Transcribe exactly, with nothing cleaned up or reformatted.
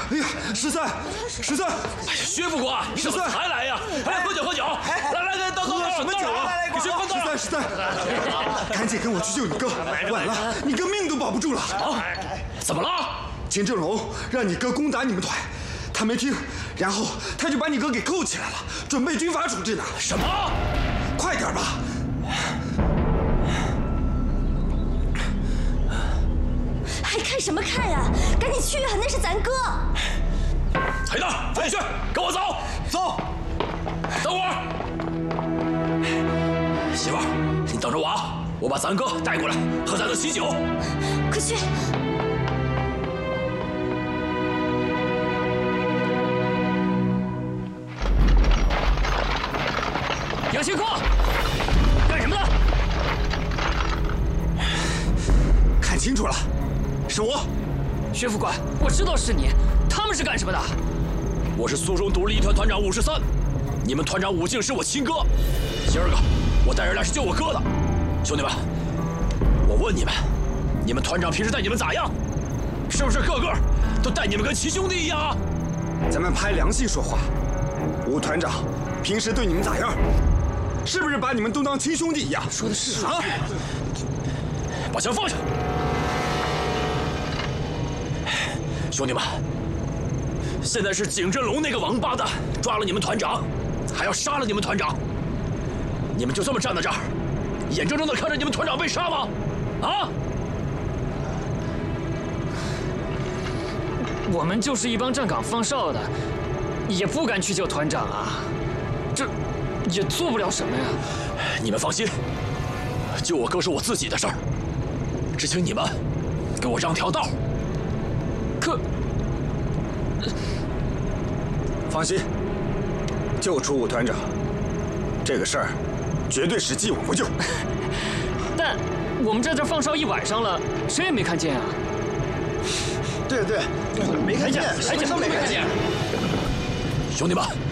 哎呀，十三，十三！哎呀， 薛副官，你怎么才来呀？来喝酒喝酒！来来来，倒倒倒！ 什么酒啊？ 给薛副官倒！ 十三，十三，赶紧跟我去救你哥，晚了你哥命都保不住了。 啊？怎么了？ 金正龙让你哥攻打你们团，他没听，然后他就把你哥给扣起来了，准备军法处置呢。 什么？ 快点吧！ 还看什么看呀？赶紧去啊！那是咱哥。 黑蛋，飞去，跟我走。 走。 等会儿，媳妇儿，你等着我啊！我把咱哥带过来，和咱哥喜酒。 快去！ 杨新科，干什么呢？ 看清楚了，是我。 薛副官，我知道是你。他们是干什么的？ 我是苏中独立团团长武十三，你们团长武敬是我亲哥。今儿个我带人来是救我哥的。兄弟们，我问你们，你们团长平时待你们咋样？是不是个个都待你们跟亲兄弟一样啊？ 咱们拍良心说话，吴团长平时对你们咋样？是不是把你们都当亲兄弟一样？ 说的是啊！ 把枪放下！兄弟们，现在是景振龙那个王八蛋抓了你们团长，还要杀了你们团长。你们就这么站在这儿，眼睁睁地看着你们团长被杀吗？啊！ 我们就是一帮站岗放哨的，也不敢去救团长啊，这也做不了什么呀。 你们放心，救我哥是我自己的事儿，只请你们给我让条道。 可， 放心，救出武团长这个事儿，绝对是既往不咎。 但我们在这放哨一晚上了，谁也没看见啊。 对对，没看见， 谁都没看见。 兄弟们。